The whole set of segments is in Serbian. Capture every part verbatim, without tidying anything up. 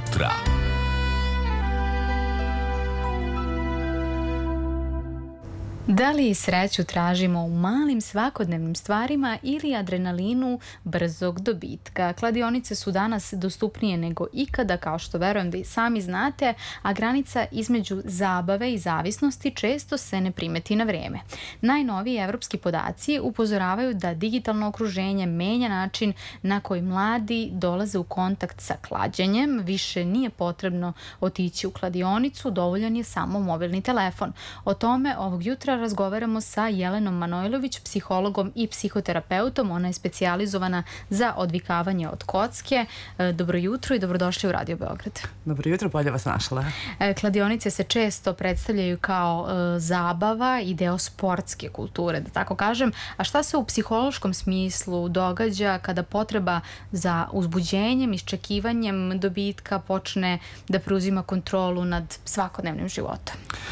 jutra. Da li sreću tražimo u malim svakodnevnim stvarima ili adrenalinu brzog dobitka? Kladionice su danas dostupnije nego ikada, kao što verujem da i sami znate, a granica između zabave i zavisnosti često se ne primeti na vreme. Najnoviji evropski podaci upozoravaju da digitalno okruženje menja način na koji mladi dolaze u kontakt sa klađenjem. Više nije potrebno otići u kladionicu, dovoljan je samo mobilni telefon. O tome ovog jutra razgovaramo sa Jelenom Manojlović, psihologom i psihoterapeutom. Ona je specijalizovana za odvikavanje od kocke. Dobro jutro i dobrodošli u Radio Beograd. Dobro jutro, bolje vas našla. Kladionice se često predstavljaju kao e, zabava i deo sportske kulture, da tako kažem. A šta se u psihološkom smislu događa kada potreba za uzbuđenjem, iščekivanjem dobitka počne da preuzima kontrolu nad svakodnevnim životom?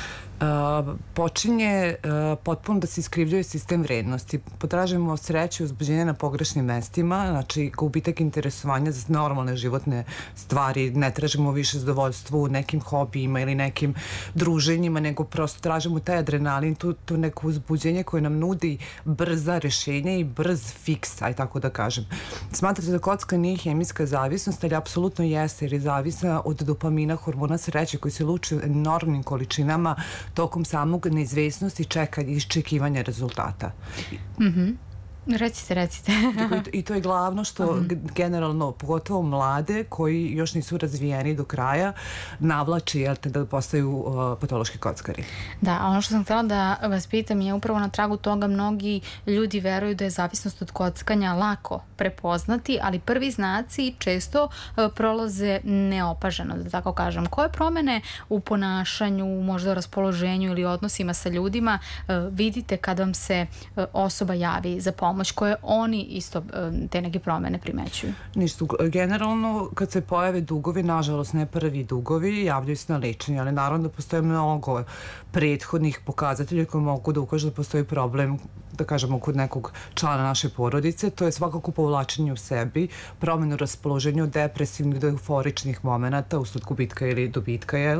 Uh, počinje uh, potpuno da se iskrivljuje sistem vrednosti. Potražujemo sreću i uzbuđenje na pogrešnim mestima, znači gubitak interesovanja za normalne životne stvari, ne tražimo više zadovoljstvo u nekim hobijima ili nekim druženjima, nego prosto tražimo taj adrenalin, tu, tu neko uzbuđenje koje nam nudi brza rešenja i brz fiks, aj tako da kažem. Smatrate da kocka nije hemijska zavisnost, ali apsolutno jeste, jer je zavisna od dopamina, hormona sreće koji se luče u enormnim količinama tokom samog neizvesnosti čekanja i iščekivanja rezultata. Mhm. Recite, recite. I to je glavno što uh-huh. generalno, pogotovo mlade koji još nisu razvijeni do kraja, navlači jel te, da postaju uh, patološki kockari. Da, a ono što sam htjela da vas pitam je upravo na tragu toga mnogi ljudi veruju da je zavisnost od kockanja lako prepoznati, ali prvi znaci često uh, prolaze neopaženo, da tako kažem. Koje promene u ponašanju, možda u raspoloženju ili odnosima sa ljudima uh, vidite kad vam se uh, osoba javi za pomoć? Koje oni isto te neke promene primećuju? Ništa. Generalno, kad se pojave dugovi, nažalost ne prvi dugovi, javljaju se na lečenje, ali naravno da postoje mnogo prethodnih pokazatelja koji mogu da ukažu da postoji problem, da kažemo, kod nekog člana naše porodice. To je svakako povlačenje u sebi, promenu raspoloženja od depresivnih do euforičnih momenta usled gubitka ili dobitka, jel?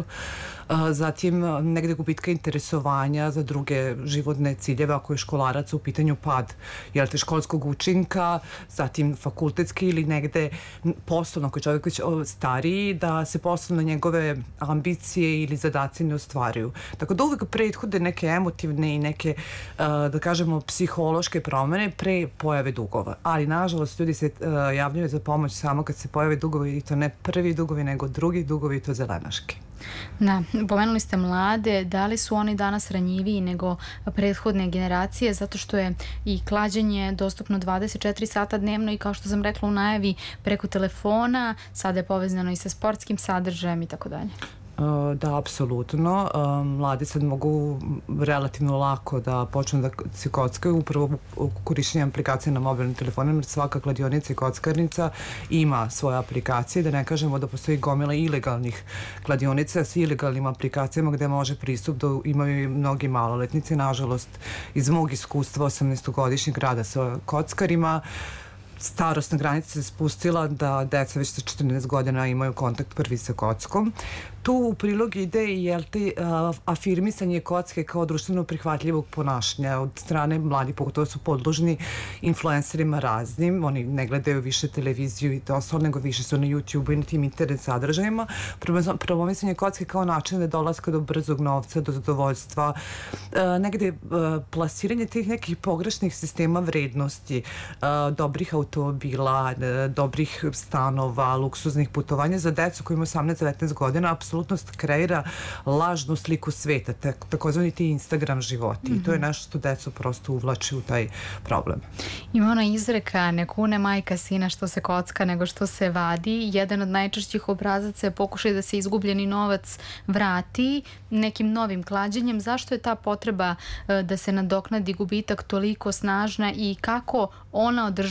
Zatim negde gubitka interesovanja za druge životne ciljeve, ako je školarac u pitanju pad, jel te, školskog učinka, zatim fakultetski ili negde poslovno, ako je čovjek već stariji, da se poslovno njegove ambicije ili zadaci ne ostvaruju. Tako da uvijek prethode neke emotivne i neke, da kažemo, psihološke promene pre pojave dugova. Ali, nažalost, ljudi se javljaju za pomoć samo kad se pojave dugovi, i to ne prvi dugovi, nego drugi dugovi, i to zelenaški. Da, pomenuli ste mlade, da li su oni danas ranjiviji nego prethodne generacije, zato što je i klađenje dostupno dvadeset četiri sata dnevno i, kao što sam rekla u najavi, preko telefona, sada je povezano i sa sportskim sadržajem i tako dalje. Da, apsolutno. Mladi sad mogu relativno lako da počnu da se kockaju upravo korišćenjem aplikacije na mobilnim telefonima, jer svaka kladionica i kockarnica ima svoje aplikacije, da ne kažemo da postoji gomila ilegalnih kladionica s ilegalnim aplikacijama gde može pristup da imaju i mnogi maloletnici. Nažalost, iz mog iskustva osamnaestogodišnjeg rada sa kockarima, starosna granica se spustila da deca već sa četrnaest godina imaju kontakt prvi sa kockom. Tu u prilog ide i jel te, uh, afirmisanje kocke kao društveno prihvatljivog ponašanja od strane mladih, pogotovo su podložni influencerima raznim, oni ne gledaju više televiziju i to ostalo, nego više su na YouTube i na tim internet sadržajima. Promovisanje kocke kao način da dolaska do brzog novca, do zadovoljstva, uh, negde uh, plasiranje tih nekih pogrešnih sistema vrednosti, uh, dobrih automobila, uh, dobrih stanova, luksuznih putovanja za decu koji imaju osamnaest devetnaest godina, apsolutno kreira lažnu sliku sveta, takozvani ti Instagram životi. Mm-hmm. I to je nešto što decu prosto uvlači u taj problem. Ima ona izreka, ne kune majka sina što se kocka nego što se vadi. Jedan od najčešćih obrazaca je pokušaj da se izgubljeni novac vrati nekim novim klađenjem. Zašto je ta potreba da se nadoknadi gubitak toliko snažna i kako ona održava taj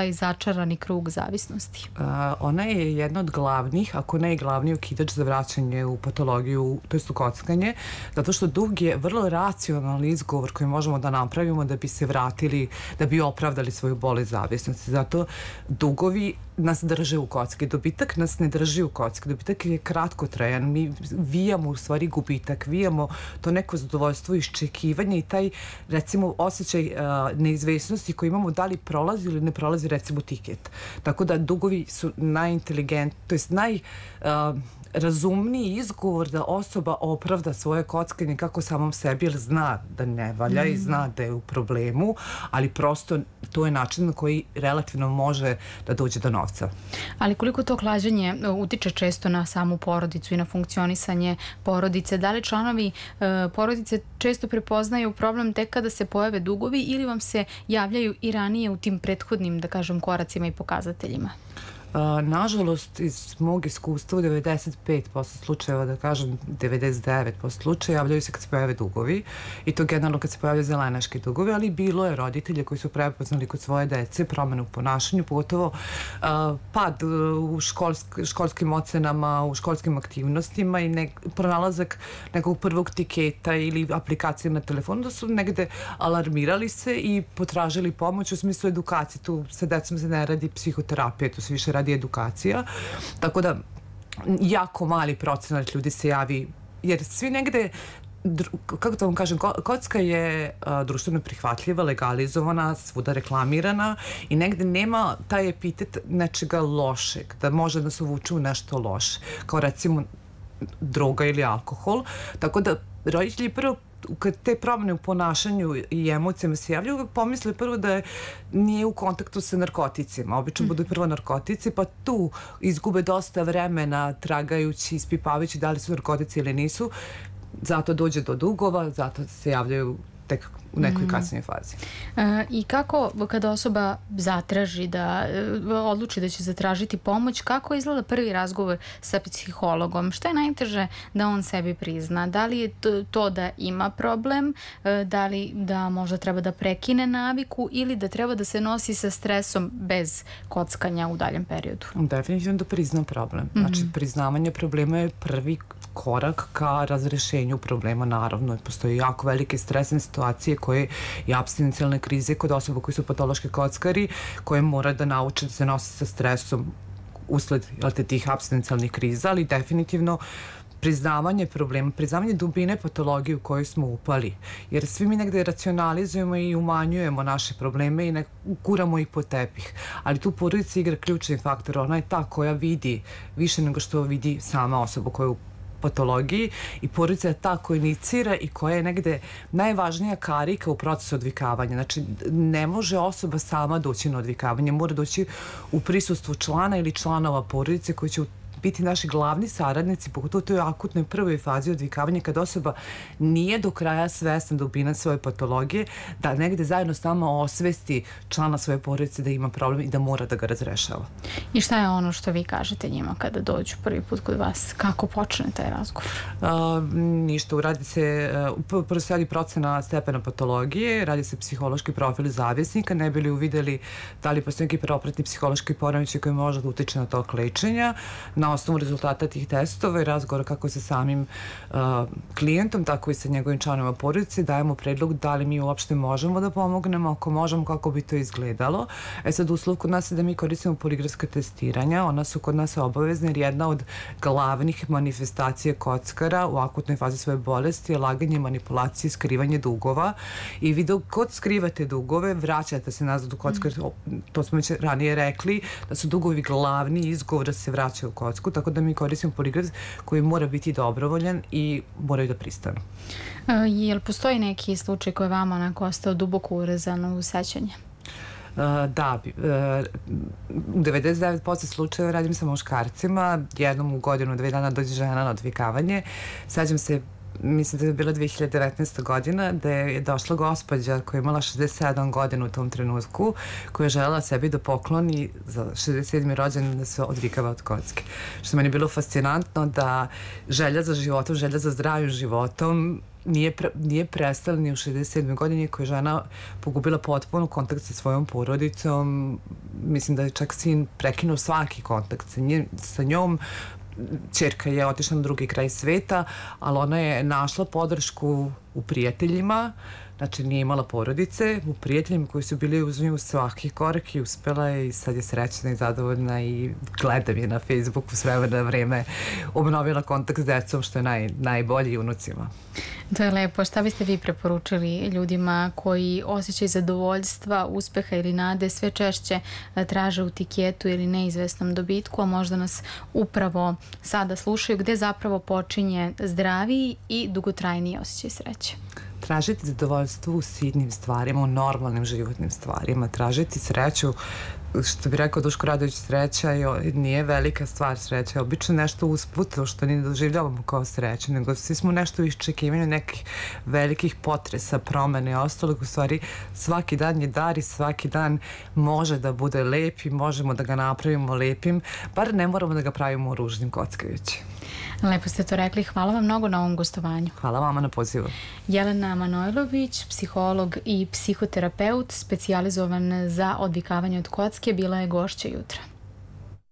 taj začarani krug zavisnosti? Uh, ona je jedna od glavnih, ako ne i glavni okidač za vraćanje u patologiju, to jest u kockanje, zato što dug je vrlo racionalni izgovor koji možemo da napravimo da bi se vratili, da bi opravdali svoju bolest zavisnosti. Zato dugovi nas drže u kocki. Dobitak nas ne drži u kocki. Dobitak je kratkotrajan. Mi vijamo u stvari gubitak, vijamo to neko zadovoljstvo, iščekivanje i taj, recimo, osjećaj uh, neizvesnosti koji imamo da li prolazi ili ne prolazi, recimo, tiket. Tako da dugovi su najinteligentniji, to jest naj... Uh, razumniji izgovor da osoba opravda svoje kockanje kako samom sebi, jer zna da ne valja mm. i zna da je u problemu, ali prosto to je način na koji relativno može da dođe do novca. Ali koliko to klađenje utiče često na samu porodicu i na funkcionisanje porodice? Da li članovi e, porodice često prepoznaju problem tek kada se pojave dugovi ili vam se javljaju i ranije u tim prethodnim, da kažem, koracima i pokazateljima? Uh, nažalost, iz mog iskustva u devedeset pet posto slučajeva, da kažem devedeset devet posto slučaja, javljaju se kad se pojave dugovi i to generalno kad se pojavljaju zelenaški dugovi, ali bilo je roditelje koji su prepoznali kod svoje dece promene u ponašanju, pogotovo uh, pad u školsk, školskim ocenama, u školskim aktivnostima i nek, pronalazak nekog prvog tiketa ili aplikacije na telefonu, da su negde alarmirali se i potražili pomoć u smislu edukacije. Tu sa decom se ne radi psihoterapija, tu se više radi edukacija, tako da jako mali procenat ljudi se javi, jer svi negde, kako to vam kažem, kocka je a, društveno prihvatljiva, legalizovana, svuda reklamirana i negde nema taj epitet nečega lošeg, da može da se uvuče u nešto loše, kao recimo droga ili alkohol, tako da roditelji prvo kad te promene u ponašanju i emocijama se javljaju, uvek pomisle prvo da je, nije u kontaktu sa narkoticima. Obično mm. budu prvo narkotici, pa tu izgube dosta vremena tragajući, ispipavajući da li su narkotici ili nisu. Zato dođe do dugova, zato se javljaju tek u nekoj kasnijoj fazi. E, I kako kada osoba zatraži da odluči da će zatražiti pomoć, kako izgleda prvi razgovor sa psihologom? Šta je najteže da on sebi prizna? Da li je to, to da ima problem, da li da možda treba da prekine naviku ili da treba da se nosi sa stresom bez kockanja u daljem periodu? Definitivno da prizna problem. Znači, mm-hmm. priznavanje problema je prvi korak ka razrešenju problema. Naravno, postoji jako velike stresne situacije koje i apstinencijalne krize kod osoba koji su patološki kockari, koje mora da nauče da se nose sa stresom usled tih apstinencijalnih kriza, ali definitivno priznavanje problema, priznavanje dubine patologije u kojoj smo upali. Jer svi mi negde racionalizujemo i umanjujemo naše probleme i ne kuramo ih pod tepih. Ali tu porodica igra ključni faktor. Ona je ta koja vidi više nego što vidi sama osoba koja je u patologiji i porodica je ta koja inicira i koja je negde najvažnija karika u procesu odvikavanja. Znači, ne može osoba sama doći na odvikavanje, mora doći u prisustvu člana ili članova porodice koji će biti naši glavni saradnici, pogotovo u toj akutnoj prvoj fazi odvikavanja, kad osoba nije do kraja svesna dubina svoje patologije, da negde zajedno s nama osvesti člana svoje porodice da ima problem i da mora da ga razrešava. I šta je ono što vi kažete njima kada dođu prvi put kod vas? Kako počne taj razgovor? A, ništa, radi se, prvo se radi procena stepena patologije, radi se psihološki profil zavisnika, ne bi li uvideli da li postoji neki propratni psihološki poremećaj koji može da utiče na tok lečenja. Na osnovu rezultata tih testova i razgovora kako sa samim uh, klijentom, tako i sa njegovim članovima porodice, dajemo predlog da li mi uopšte možemo da pomognemo, ako možemo, kako bi to izgledalo. E sad, uslov kod nas je da mi koristimo poligrafska testiranja, ona su kod nas obavezne jer jedna od glavnih manifestacija kockara u akutnoj fazi svoje bolesti je laganje, manipulacije, skrivanje dugova i vi dok kod skrivate dugove, vraćate se nazad u kockar, mm. to smo već ranije rekli, da su dugovi glavni izgovor da se vraćaju u kocku, tako da mi koristimo poligraf koji mora biti dobrovoljan i moraju da pristanu. E, je li postoji neki slučaj koji je vama onako ostao duboko urezan u sećanje? Uh, da, uh, u devedeset devet posto slučajeva radim sa muškarcima, jednom u godinu, dve dana dođe žena na odvikavanje. Sećam se mislim da je bila dve hiljade devetnaesta godina, da je došla gospođa koja je imala šezdeset sedam godina u tom trenutku, koja je želela sebi da pokloni za šezdeset sedmi rođendan da se odvikava od kocke. Što meni je bilo fascinantno da želja za životom, želja za zdravim životom nije, pre, nije prestala ni u šezdeset sedmoj godini, koja je žena pogubila potpuno kontakt sa svojom porodicom. Mislim da je čak sin prekinuo svaki kontakt sa, nje, sa njom. Ćerka je otišla na drugi kraj sveta, ali ona je našla podršku u prijateljima, znači nije imala porodice, u prijateljima koji su bili uz nju svaki korak i uspela je i sad je srećna i zadovoljna i gledam je na Facebooku sve na vreme, obnovila kontakt s decom, što je naj, najbolji, i unucima. To je lepo. Šta biste vi preporučili ljudima koji osjećaj zadovoljstva, uspeha ili nade sve češće traže u tiketu ili neizvesnom dobitku, a možda nas upravo sada slušaju, gde zapravo počinje zdraviji i dugotrajniji osjećaj sreće? Tražiti zadovoljstvo u sitnim stvarima, u normalnim životnim stvarima, tražiti sreću, što bi rekao Duško Radović, sreća je, nije velika stvar, sreća je obično nešto usput, što ne doživljavamo kao sreću, nego svi smo nešto u iščekivanju nekih velikih potresa, promene i ostalog. U stvari svaki dan je dar i svaki dan može da bude lep i možemo da ga napravimo lepim, bar ne moramo da ga pravimo ružnim kockajući. Lepo ste to rekli. Hvala vam mnogo na ovom gostovanju. Hvala vama na pozivu. Jelena Manojlović, psiholog i psihoterapeut, specijalizovan za odvikavanje od kocke, bila je gošća jutra.